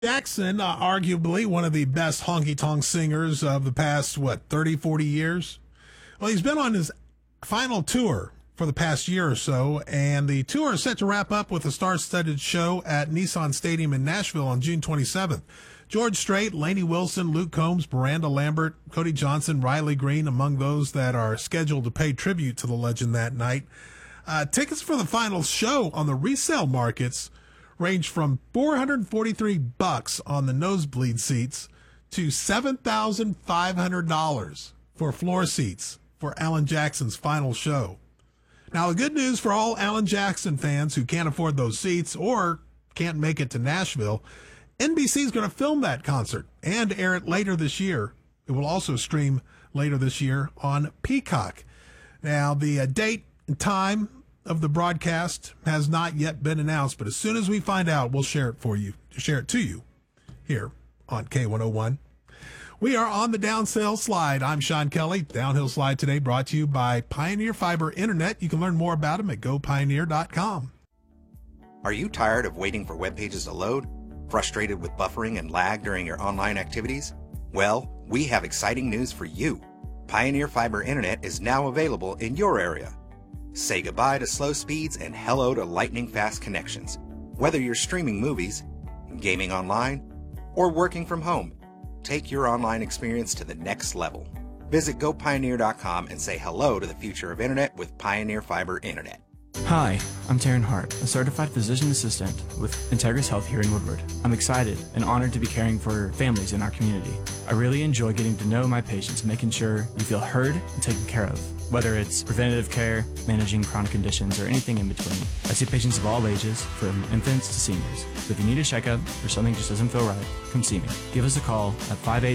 Jackson, arguably one of the best honky-tonk singers of the past, 30, 40 years? Well, he's been on his final tour for the past year or so, and the tour is set to wrap up with a star-studded show at Nissan Stadium in Nashville on June 27th. George Strait, Lainey Wilson, Luke Combs, Miranda Lambert, Cody Johnson, Riley Green, among those that are scheduled to pay tribute to the legend that night. Tickets for the final show on the resale markets range from $443 on the nosebleed seats to $7,500 for floor seats for Alan Jackson's final show. Now, the good news for all Alan Jackson fans who can't afford those seats or can't make it to Nashville, NBC is going to film that concert and air it later this year. It will also stream later this year on Peacock. Now, the date and time of the broadcast has not yet been announced, but as soon as we find out, we'll share it to you here on K101. We are on the Downhill Slide. I'm Sean Kelly. Downhill Slide today brought to you by Pioneer Fiber Internet. You can learn more about them at gopioneer.com. Are you tired of waiting for web pages to load? Frustrated with buffering and lag during your online activities? Well, we have exciting news for you. Pioneer Fiber Internet is now available in your area. Say goodbye to slow speeds and hello to lightning-fast connections. Whether you're streaming movies, gaming online, or working from home, take your online experience to the next level. Visit gopioneer.com and say hello to the future of Internet with Pioneer Fiber Internet. Hi, I'm Taryn Hart, a certified physician assistant with Integris Health here in Woodward. I'm excited and honored to be caring for families in our community. I really enjoy getting to know my patients and making sure you feel heard and taken care of, whether it's preventative care, managing chronic conditions, or anything in between. I see patients of all ages, from infants to seniors. So if you need a checkup or something just doesn't feel right, come see me. Give us a call at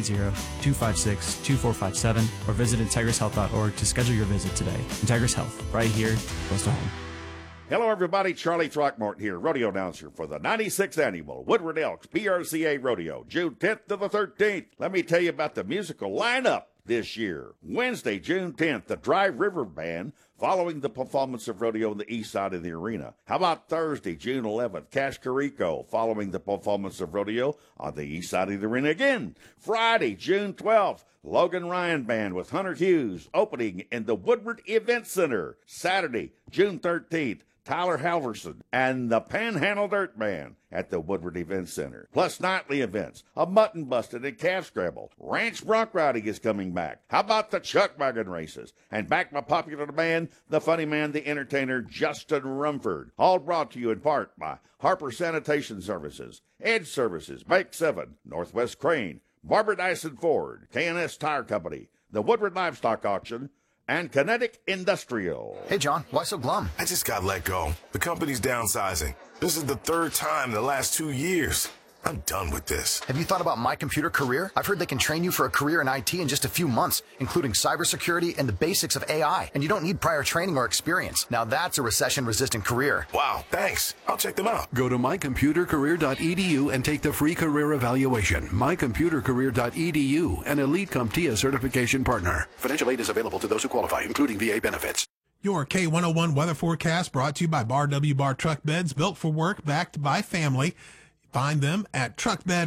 580-256-2457 or visit integrishealth.org to schedule your visit today. Integris Health, right here, close to home. Hello, everybody. Charlie Throckmorton here, rodeo announcer for the 96th Annual Woodward Elks PRCA Rodeo, June 10th to the 13th. Let me tell you about the musical lineup this year. Wednesday, June 10th, the Dry River Band, following the performance of rodeo on the east side of the arena. How about Thursday, June 11th, Cash Carico, following the performance of rodeo on the east side of the arena again. Friday, June 12th, Logan Ryan Band with Hunter Hughes, opening in the Woodward Event Center. Saturday, June 13th, Tyler Halverson and the Panhandle Dirt Band at the Woodward Event Center. Plus nightly events, a mutton busted and calf scramble. Ranch bronc riding is coming back. How about the chuck wagon races? And back by popular demand, the funny man, the entertainer, Justin Rumford. All brought to you in part by Harper Sanitation Services, Edge Services, Bake 7, Northwest Crane, Barbara Dyson Ford, K&S Tire Company, the Woodward Livestock Auction, and Kinetic Industrial. Hey, John, why so glum? I just got let go. The company's downsizing. This is the third time in the last 2 years. I'm done with this. Have you thought about My Computer Career? I've heard they can train you for a career in IT in just a few months, including cybersecurity and the basics of AI, and you don't need prior training or experience. Now that's a recession-resistant career. Wow, thanks. I'll check them out. Go to mycomputercareer.edu and take the free career evaluation. mycomputercareer.edu, an Elite CompTIA certification partner. Financial aid is available to those who qualify, including VA benefits. Your K101 weather forecast brought to you by Bar W Bar Truck Beds, built for work, backed by family. Find them at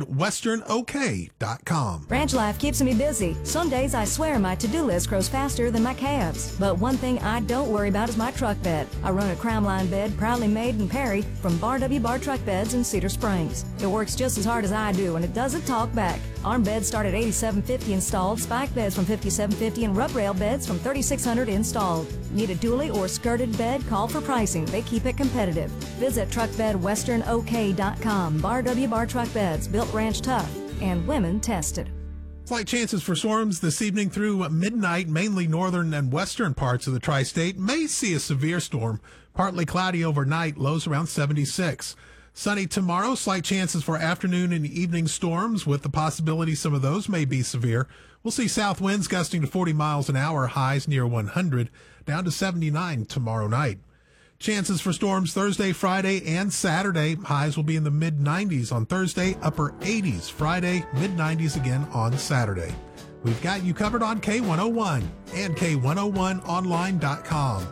truckbedwesternok.com. Ranch life keeps me busy. Some days I swear my to-do list grows faster than my calves. But one thing I don't worry about is my truck bed. I run a Crown Line bed proudly made in Perry from Bar W Bar Truck Beds in Cedar Springs. It works just as hard as I do, and it doesn't talk back. Arm beds start at $8,750 installed, spike beds from $5,750, and rub rail beds from $3,600 installed. Need a dually or skirted bed? Call for pricing. They keep it competitive. Visit truckbedwesternok.com. Bar W Bar Truck Beds, built ranch tough and women tested. Slight chances for storms this evening through midnight, mainly northern and western parts of the tri-state. May see a severe storm. Partly cloudy overnight, lows around 76. Sunny tomorrow, slight chances for afternoon and evening storms, with the possibility some of those may be severe. We'll see south winds gusting to 40 miles an hour, highs near 100, down to 79 tomorrow night. Chances for storms Thursday, Friday, and Saturday. Highs will be in the mid-90s on Thursday, upper 80s Friday, mid-90s again on Saturday. We've got you covered on K101 and K101online.com.